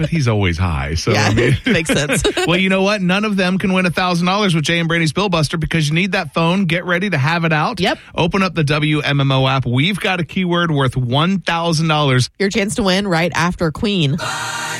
But he's always high. So, Yeah, I mean, makes sense. well, you know what? None of them can win $1,000 with Jay and Brandy's Bill Buster because you need that phone. Get ready to have it out. Yep. Open up the WMMO app. We've got a keyword worth $1,000. Your chance to win right after Queen.